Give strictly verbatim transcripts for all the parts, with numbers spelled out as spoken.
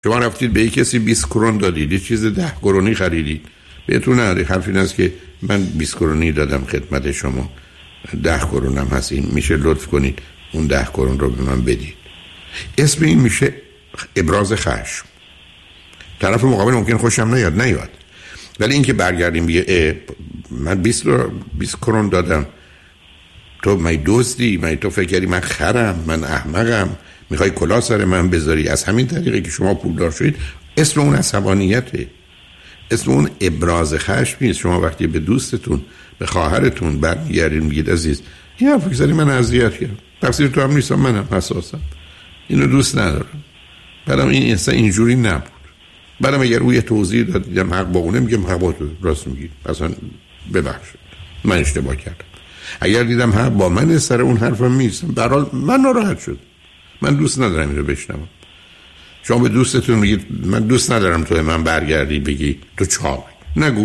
شما رفتید به یک کسی بیست کرون دادید، یه چیز ده کرونی خریدید، بهتون نره. حرف این است که من بیست کرونی دادم خدمت شما، ده کرونم هست، این میشه لطف کنید اون ده کرون رو به من بدید. اسم این میشه ابراز خشم. طرف مقابل ممکن خوشم نیاد نیاد ولی اینکه برگردیم بگه من بیست کرون دادم، تو من دزدی، من تو فکر کردی من خرم، من احمقم، میخوای کلاه سر من بذاری، از همین طریقی که شما پولدار شدید. اسم اون عصبانیته، اسم اون ابراز خشم نیست. شما وقتی به دوستتون، به خواهرتون برمیگردید میگید عزیز این حرف که زدی من اذیت کردم، تقصیر تو هم نیستم، منم حساسم، اینو دوست ندارم. بعدم این اصلا اینجوری نبود. بعدم اگر او یه توضیح داد دیدم حق با اونه، میگم حق با تو، راست میگی، اصلا ببخشید من اشتباه کردم. اگر دیدم حق با من سر اون حرفم نیستم، در حال من ناراحت شد، من دوست ندارم اینو بشنوم. شما به دوستتون میگید من دوست ندارم تو من برگردی بگی تو چاقی، نگو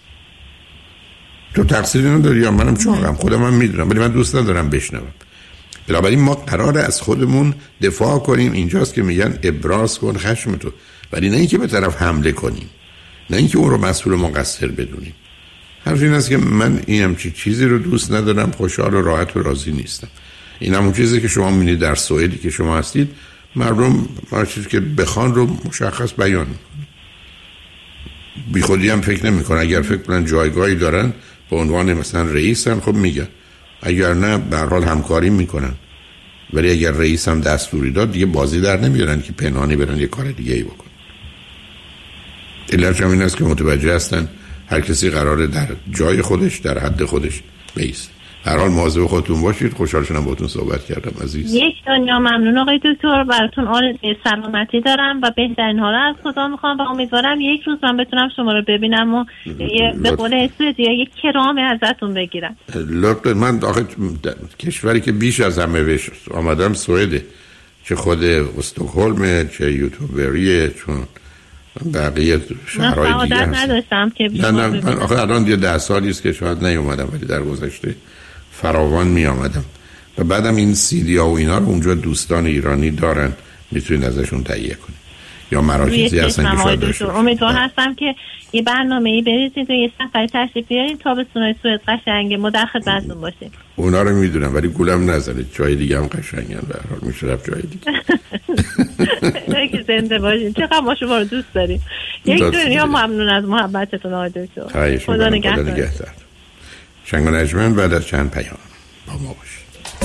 تو تقصیری نداری یا منم چاقم، خودم هم میدونم ولی من دوست ندارم بشنوم. بنابراین ما قراره از خودمون دفاع کنیم. اینجاست که میگن ابراز کن خشم تو، ولی نه اینکه به طرف حمله کنیم، نه اینکه اون رو مسئول و مقصر بدونیم. حرف این است که من اینم چی چیزی رو دوست ندارم، خوشحال و راحت و راضی نیستم. این همون چیزی که شما می‌بینید در سوئدی که شما هستید، مردم هر چیزی که بخوان رو مشخص بیان می‌کنن. بی خودی هم فکر نمی‌کنن. اگر فکر کنن جایگاهی دارن به عنوان مثلا رئیسن، خب میگن، اگر نه به هر حال همکاری میکنن. ولی اگر رئیس هم دستوری داد دیگه بازی در نمیارن که پنهانی برن یه کار دیگه ای بکنن. علتش هم این است که متوجه هستن هر کسی قراره در جای خودش، در حد خودش بیست. هر حال مواظب خودتون باشید. خوشحال شدم باهاتون صحبت کردم عزیز. یک دنیا ممنون آقای دکتر، براتون آرزوی سلامتی دارم و بهترین ها رو از خدا میخوام و امیدوارم یک روز من بتونم شما رو ببینم و به قول اسودی یک کرامه ازتون بگیرم. لطفا. من آخه کشوری که بیش از همه بهش آمدم سوئده، چه خود استکهلم، چه یوتوبریه، چون بقیه شهرهای دیگه هست. نداشتم که نه نه من آخه الان یه ده سالی است که شاید نیومدم ولی در گذشته فراوان می آمدم و بعدم این سیدی ها و اینا رو اونجا دوستان ایرانی دارن، میتونید ازشون تهیه کنید یا مراکزی هستن که شاید داشته باشن. امیدوار هستم که یه برنامه‌ای بریزید و یه سفری تشریف بیارید تابستونای سوئد قشنگه، ما در خدمتتون باشیم. نمیدونم اونا رو میدونم ولی گولم نزنید، جای دیگه هم قشنگن، به هر حال میشه رفت جای دیگه. اگه زنده باشین. چقدر ما شما رو دوست داریم. یک دنیا ممنون از محبتتون آقای دکتر. خدا نگهدار. شنگ و نجمن بعد از چند پیام با ما باشید.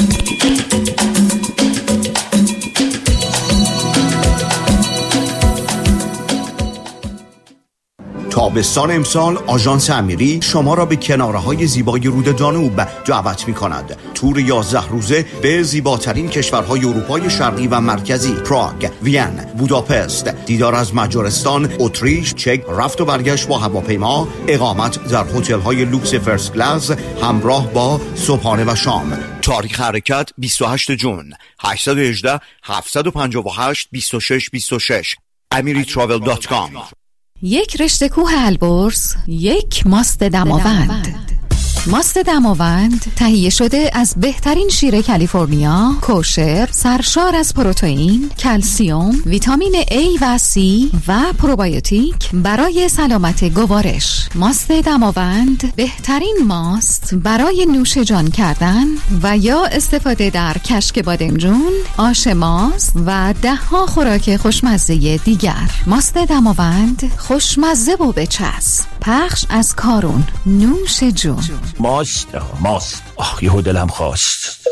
تابستان امسال آژانس امیری شما را به کناره‌های زیبای رود دانوب دعوت می‌کند. تور یازده روزه به زیباترین کشورهای اروپای شرقی و مرکزی، پراگ، وین، بوداپست، دیدار از مجارستان، اتریش، چک، رفت و برگشت با هواپیما، اقامت در هتل‌های لوکس فرست کلاس همراه با صبحانه و شام. تاریخ حرکت بیست و هشتم ژوئن، هشت یک هشت، هفت پنج هشت، دو شش دو شش. امری تراول دات کام. یک رشته کوه البرز، یک ماست دماوند. ماست دماوند تهیه شده از بهترین شیر کالیفرنیا، کوشر، سرشار از پروتئین، کلسیوم، ویتامین A و C و پروبیوتیک برای سلامت گوارش. ماست دماوند بهترین ماست برای نوش جان کردن و یا استفاده در کشک بادمجون، آش ماست و ده ها خوراک خوشمزه دیگر. ماست دماوند خوشمزه و بچسب. پخش از کارون. نوش جون. ماست ماست آه یهو دلم خواست.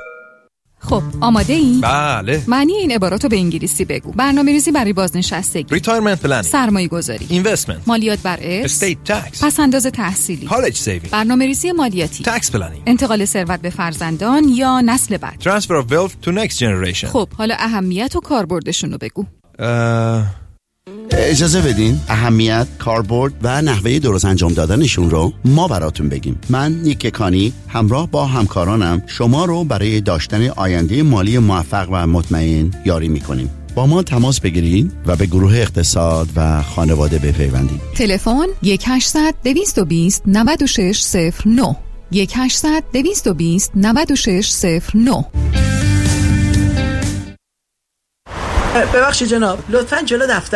خب آماده این؟ بله. معنی این عباراتو به انگلیسی بگو. برنامه‌ریزی برای بازنشستگی، ریتایرمنت پلنینگ، سرمایه گذاری، اینوستمنت، مالیات بر ارث، استیت تکس، پس‌انداز تحصیلی، کالج سیوینگ، برنامه‌ریزی مالیاتی، تکس پلنینگ، انتقال ثروت به فرزندان یا نسل بعد، ترانسفر اف ویلث تو نکست جنریشن. خب حالا اهمیت و کاربردشون رو بگو. اه... اجازه بدین اهمیت، کاربرد و نحوه درست انجام دادنشون رو ما براتون بگیم. من نیک کانی همراه با همکارانم شما رو برای داشتن آینده مالی موفق و مطمئن یاری میکنیم. با ما تماس بگیرید و به گروه اقتصاد و خانواده بپیوندید. تلفن یک هشتصد دویست و بیست نود و شش صفر نه یک هشتصد دویست و بیست نود و شش صفر نه. ببخشید جناب، لطفاً جلو دفتر